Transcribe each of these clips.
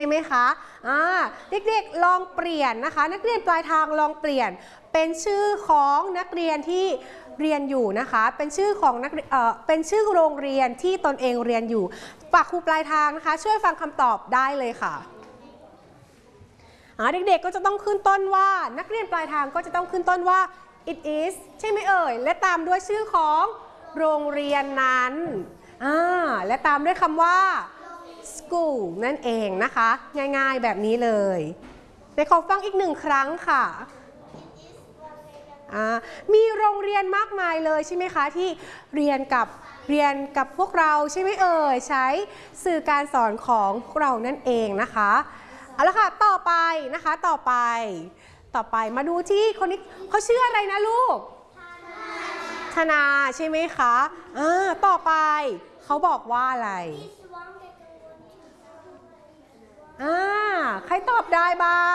ใช่ไหมคะเด็กๆลองเปลี่ยนนะคะนักเรียนปลายทางลองเปลี่ยนเป็นชื่อของนักเรียนที่เรียนอยู่นะคะเป็นชื่อของเป็นชื่อโรงเรียนที่ตนเองเรียนอยู่ฝากครูปลายทางนะคะช่วยฟังคำตอบได้เลยค่ะเด็กๆก็จะต้องขึ้นต้นว่านักเรียนปลายทางก็จะต้องขึ้นต้นว่า it is ใช่ไหมเอ่ยและตามด้วยชื่อของโรงเรียนนั้นและตามด้วยคำว่าschool นั่นเองนะคะง่ายๆแบบนี้เลยเดี๋ยวขอฟังอีกหนึ่งครั้งค่ะมีโรงเรียนมากมายเลยใช่ไหมคะที่เรียนกับพวกเราใช่ไหมเอ่ยใช้สื่อการสอนของพวกเรานั่นเองนะคะเอาละค่ะต่อไปนะคะต่อไปมาดูที่คนนี้เขาชื่ออะไรนะลูกธนาใช่ไหมคะต่อไปเขาบอกว่าอะไรใครตอบได้บ้าง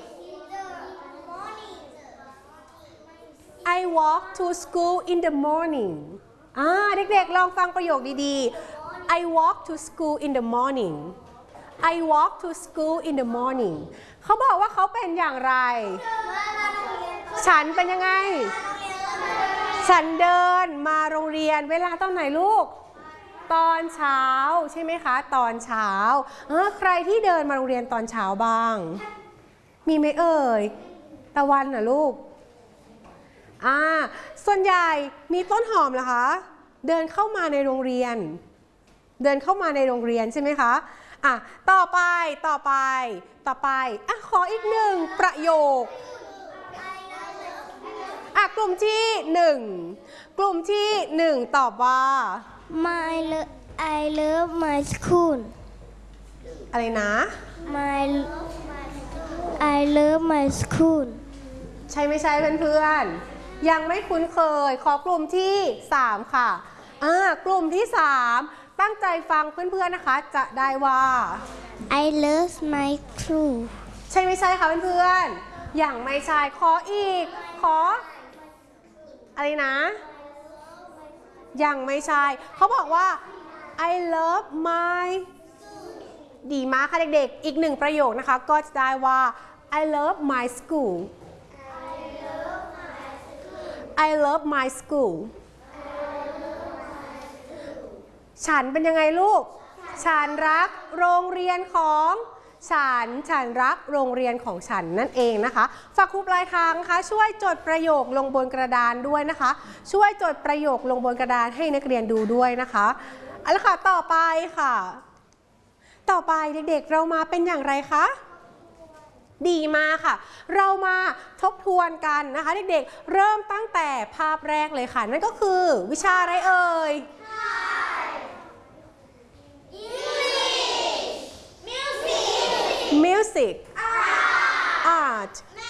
I walk to school in the morning เด็กๆลองฟังประโยคดีๆ I walk to school in the morning I walk to school in the morning เขาบอกว่าเขาเป็นอย่างไรฉันเป็นยังไงฉันเดินมาโรงเรียนเวลาตอนไหนลูกตอนเช้าใช่ไหมคะตอนเช้าใครที่เดินมาโรงเรียนตอนเช้าบ้างมีไหมเอ่ยตะวันน่ะลูกส่วนใหญ่มีต้นหอมเหรอคะเดินเข้ามาในโรงเรียนใช่ไหมคะต่อไปขออีกหนึ่งประโยคกลุ่มที่หนึ่งตอบว่า I love my school อะไรนะ I love my school ใช่ไม่ใช่เพื่อนๆยังไม่คุ้นเคยขอกลุ่มที่3ค่ะกลุ่มที่3ตั้งใจฟังเพื่อนๆนะคะจะได้ว่า I love my school ใช่ไม่ใช่คะเพื่อนๆยังไม่ใช่ขออีกอะไรนะยังไม่ใช่เขาบอกว่า I love my ดีมากค่ะเด็กๆอีกหนึ่งประโยคนะคะก็จะได้ว่า I love my school I love my school ฉันเป็นยังไงลูกฉันรักโรงเรียนของฉันรักโรงเรียนของฉันนั่นเองนะคะฝากครูปลายทางนะคะช่วยจดประโยคลงบนกระดานด้วยนะคะช่วยจดประโยคลงบนกระดานให้นักเรียนดูด้วยนะคะเอาละค่ะต่อไปเด็กๆเรามาเป็นอย่างไรคะดีมากค่ะเรามาทบทวนกันนะคะเด็กๆเริ่มตั้งแต่ภาพแรกเลยค่ะนั่นก็คือวิชาอะไรเอ่ยMusic Art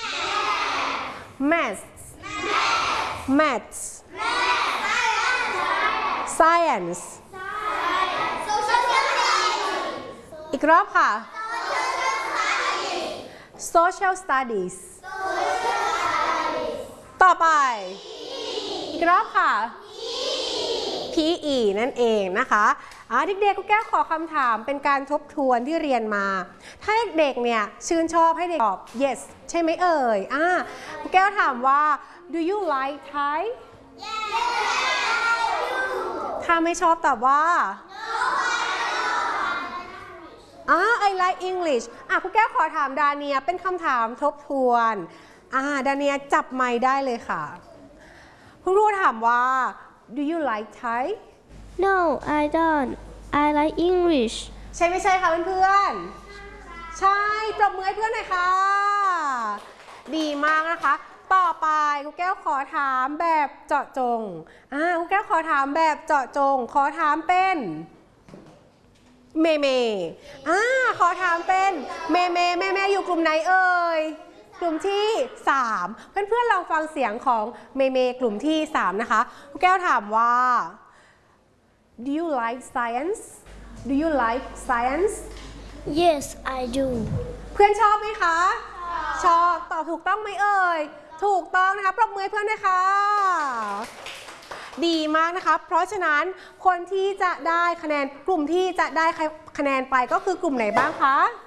Maths Science อีกรอบค่ะ Social Studies ต่อไปอีกรอบค่ะ PE นั่นเองนะคะเด็กๆก็แก้ขอคำถามเป็นการทบทวนที่เรียนมาถ้าเด็กๆเนี่ยชื่นชอบให้เด็กตอบ yes ใช่ไหมเอ่ยแก้วถามว่า do you like Thai ถ้าไม่ชอบตอบว่า I like English ครูแก้วขอถามดาเนียเป็นคำถามทบทวนดาเนียจับไมค์ได้เลยค่ะคุณครูถามว่า do you like Thai No I don't I like English ใช่ไม่ใช่คะเพื่อนๆใช่ปรบมือให้เพื่อนหน่อยค่ะดีมากนะคะต่อไปครูแก้วขอถามแบบเจาะจงครูแก้วขอถามแบบเจาะจงขอถามเป็นเมขอถามเป็นเมอยู่กลุ่มไหนเอ่ยกลุ่มที่3เพื่อนๆลองฟังเสียงของเมกลุ่มที่3นะคะครูแก้วถามว่า Do you like science? Do you like science? Yes I do เพื่อนชอบไหมคะชอบตอบถูกต้องไหมเอ่ยถูกต้องนะคะปรบมือให้เพื่อนด้วยค่ะดีมากนะคะเพราะฉะนั้นคนที่จะได้คะแนนกลุ่มที่จะได้คะแนนไปก็คือกลุ่มไหนบ้างคะ